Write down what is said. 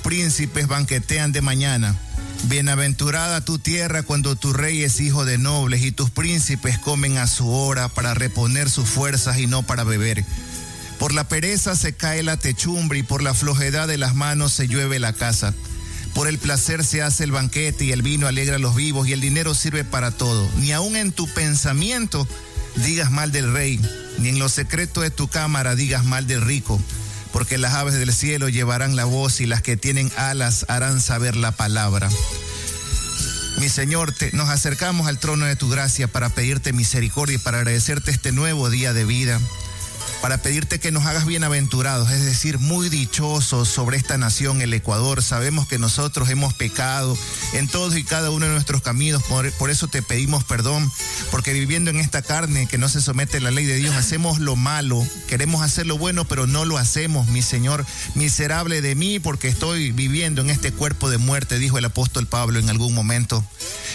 príncipes banquetean de mañana. Bienaventurada tu tierra cuando tu rey es hijo de nobles y tus príncipes comen a su hora para reponer sus fuerzas y no para beber. Por la pereza se cae la techumbre y por la flojedad de las manos se llueve la casa. Por el placer se hace el banquete y el vino alegra a los vivos y el dinero sirve para todo. Ni aun en tu pensamiento digas mal del rey, ni en lo secreto de tu cámara digas mal del rico, porque las aves del cielo llevarán la voz y las que tienen alas harán saber la palabra. Mi Señor, nos acercamos al trono de tu gracia para pedirte misericordia y para agradecerte este nuevo día de vida, para pedirte que nos hagas bienaventurados, es decir, muy dichosos sobre esta nación, el Ecuador. Sabemos que nosotros hemos pecado en todos y cada uno de nuestros caminos, por eso te pedimos perdón, porque viviendo en esta carne que no se somete a la ley de Dios, hacemos lo malo, queremos hacer lo bueno, pero no lo hacemos, mi Señor. Miserable de mí, porque estoy viviendo en este cuerpo de muerte, dijo el apóstol Pablo en algún momento.